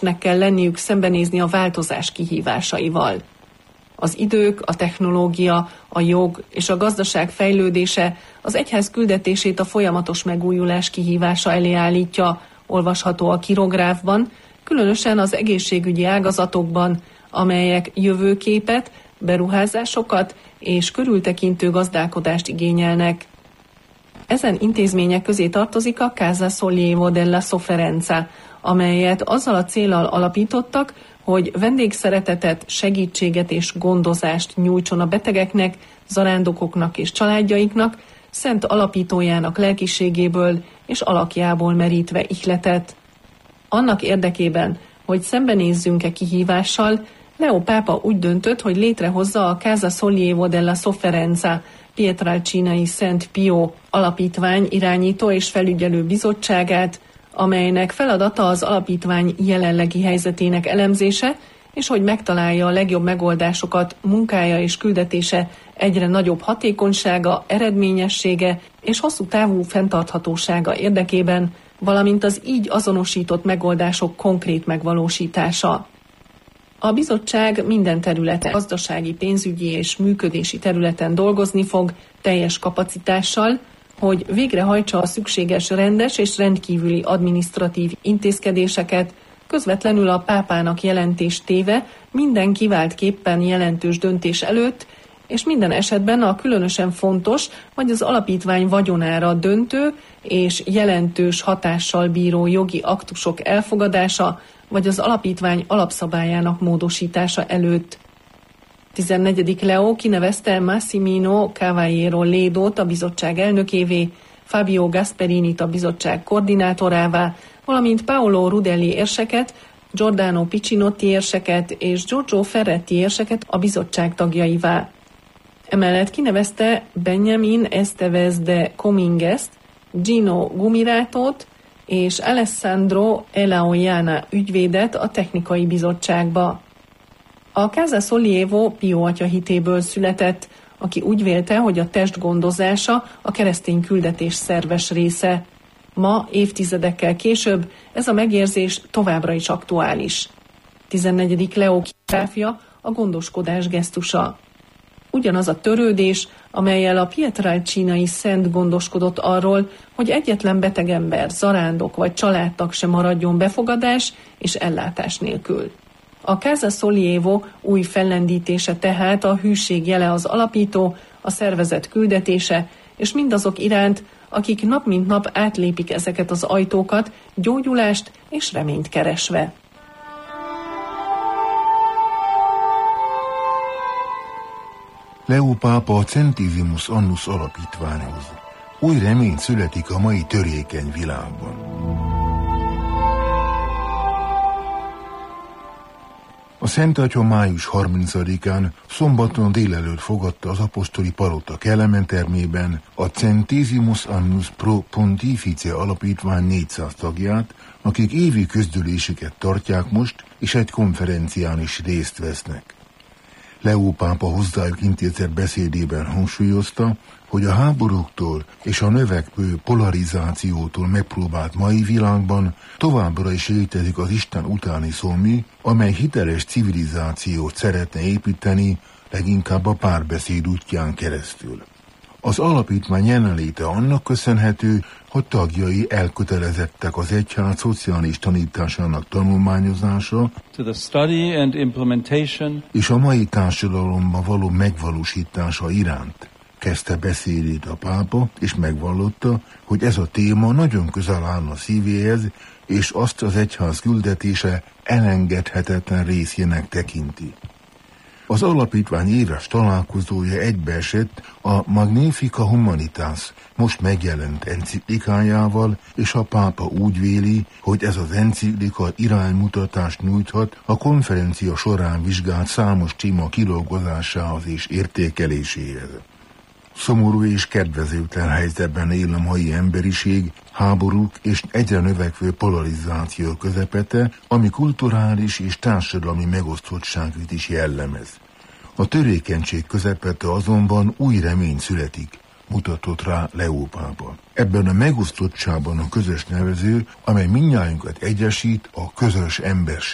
képesnek kell lenniük szembenézni a változás kihívásaival. Az idők, a technológia, a jog és a gazdaság fejlődése az egyház küldetését a folyamatos megújulás kihívása elé állítja, olvasható a kirográfban, különösen az egészségügyi ágazatokban, amelyek jövőképet, beruházásokat és körültekintő gazdálkodást igényelnek. Ezen intézmények közé tartozik a Casa Sollievo della Sofferenza, amelyet azzal a céllal alapítottak, hogy vendégszeretetet, segítséget és gondozást nyújtson a betegeknek, zarándokoknak és családjaiknak, szent alapítójának lelkiségéből és alakjából merítve ihletet. Annak érdekében, hogy szembenézzünk-e kihívással, Leo pápa úgy döntött, hogy létrehozza a Casa Sollievo della Sofferenza, Pietrelcinai Szent Pio alapítvány irányító és felügyelő bizottságát, amelynek feladata az alapítvány jelenlegi helyzetének elemzése, és hogy megtalálja a legjobb megoldásokat munkája és küldetése egyre nagyobb hatékonysága, eredményessége és hosszú távú fenntarthatósága érdekében, valamint az így azonosított megoldások konkrét megvalósítása. A bizottság minden területen, gazdasági, pénzügyi és működési területen dolgozni fog, teljes kapacitással, hogy végrehajtsa a szükséges rendes és rendkívüli adminisztratív intézkedéseket, közvetlenül a pápának jelentést téve minden kiváltképpen jelentős döntés előtt, és minden esetben a különösen fontos, vagy az alapítvány vagyonára döntő és jelentős hatással bíró jogi aktusok elfogadása, vagy az alapítvány alapszabályának módosítása előtt. 14. Leo kinevezte Massimino Cavaliero Ledót a bizottság elnökévé, Fabio Gasperinit a bizottság koordinátorává, valamint Paolo Rudelli érseket, Giordano Piccinotti érseket és Giorgio Ferretti érseket a bizottság tagjaivá. Emellett kinevezte Benjamin Estevez de Cominguest, Gino Gumirátót és Alessandro Elaoiana ügyvédet a technikai bizottságba. A Casa Sollievo Pio atya hitéből született, aki úgy vélte, hogy a test gondozása a keresztény küldetés szerves része. Ma, évtizedekkel később ez a megérzés továbbra is aktuális. 14. Leo kirográfja a gondoskodás gesztusa. Ugyanaz a törődés, amellyel a Pietrelcinai szent gondoskodott arról, hogy egyetlen beteg ember, zarándok vagy családtag sem maradjon befogadás és ellátás nélkül. A Casa Sollievo új fellendítése tehát a hűség jele az alapító, a szervezet küldetése, és mindazok iránt, akik nap mint nap átlépik ezeket az ajtókat, gyógyulást és reményt keresve. Leo pápa a Centesimus Annus alapítványhoz. Új remény születik a mai törékeny világban. A Szent Atya május 30-án szombaton délelőtt fogadta az apostoli palota Kelemen-termében a Centesimus Annus Pro Pontifice alapítvány 400 tagját, akik évi közgyűléseket tartják most, és egy konferencián is részt vesznek. Leo pápa hozzájuk intézett beszédében hangsúlyozta, hogy a háborúktól és a növekvő polarizációtól megpróbált mai világban továbbra is létezik az Isten utáni szómű, amely hiteles civilizációt szeretne építeni, leginkább a párbeszéd útján keresztül. Az alapítvány jelenléte annak köszönhető, hogy tagjai elkötelezettek az egyház szociális tanításának tanulmányozása és a mai társadalomban való megvalósítása iránt. Kezdte beszédét a pápa, és megvallotta, hogy ez a téma nagyon közel áll a szívéhez, és azt az egyház küldetése elengedhetetlen részének tekinti. Az alapítvány éves találkozója egybeesett a Magnificat Humanitas most megjelent enciklikájával, és a pápa úgy véli, hogy ez az enciklika iránymutatást nyújthat a konferencia során vizsgált számos téma kidolgozásához és értékeléséhez. Szomorú és kedvezőtlen helyzetben él a mai emberiség, háborúk és egyre növekvő polarizáció közepete, ami kulturális és társadalmi megosztottságot is jellemez. A törékenység közepete azonban új remény születik, mutatott rá Leo pápa. Ebben a megosztottságban a közös nevező, amely mindnyájunkat egyesít, a közös emberség.